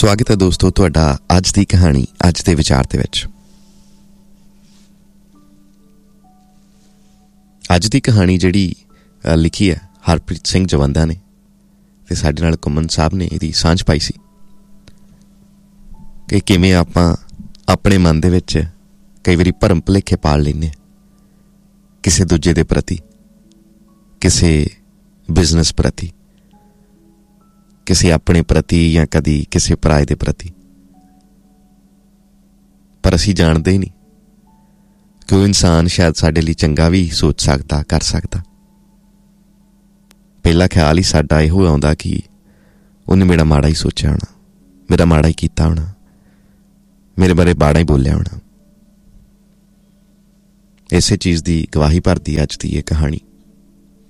ਸਵਾਗਤ ਹੈ ਦੋਸਤੋ ਤੁਹਾਡਾ ਅੱਜ ਦੀ ਕਹਾਣੀ ਅੱਜ ਦੇ ਵਿਚਾਰ ਦੇ ਵਿੱਚ। ਅੱਜ ਦੀ ਕਹਾਣੀ ਜਿਹੜੀ ਲਿਖੀ ਹੈ ਹਰਪ੍ਰੀਤ ਸਿੰਘ ਜਵੰਦਾ ਨੇ ਅਤੇ ਸਾਡੇ ਨਾਲ ਘੁੰਮਣ ਸਾਹਿਬ ਨੇ ਇਹਦੀ ਸਾਂਝ ਪਾਈ ਸੀ ਕਿ ਕਿਵੇਂ ਆਪਾਂ ਆਪਣੇ ਮਨ ਦੇ ਵਿੱਚ ਕਈ ਵਾਰੀ ਭਰਮ ਭੁਲੇਖੇ ਪਾਲ ਲੈਂਦੇ ਹਾਂ ਕਿਸੇ ਦੂਜੇ ਦੇ ਪ੍ਰਤੀ, ਕਿਸੇ ਬਿਜ਼ਨਸ ਪ੍ਰਤੀ, ਕਿਸੇ ਆਪਣੇ ਪ੍ਰਤੀ ਜਾਂ ਕਦੀ ਕਿਸੇ ਪਰਾਏ ਦੇ ਪ੍ਰਤੀ, ਪਰ ਅਸੀਂ ਜਾਣਦੇ ਹੀ ਨਹੀਂ ਕਿ ਉਹ ਇਨਸਾਨ ਸ਼ਾਇਦ ਸਾਡੇ ਲਈ ਚੰਗਾ ਵੀ ਸੋਚ ਸਕਦਾ, ਕਰ ਸਕਦਾ। ਪਹਿਲਾ ਖਿਆਲ ਹੀ ਸਾਡਾ ਇਹੋ ਆਉਂਦਾ ਕਿ ਉਹਨੇ ਮੇਰਾ ਮਾੜਾ ਹੀ ਸੋਚਿਆ ਹੋਣਾ, ਮੇਰਾ ਮਾੜਾ ਹੀ ਕੀਤਾ ਹੋਣਾ, ਮੇਰੇ ਬਾਰੇ ਮਾੜਾ ਹੀ ਬੋਲਿਆ ਹੋਣਾ। ਇਸੇ ਚੀਜ਼ ਦੀ ਗਵਾਹੀ ਭਰਦੀ ਅੱਜ ਦੀ ਇਹ ਕਹਾਣੀ।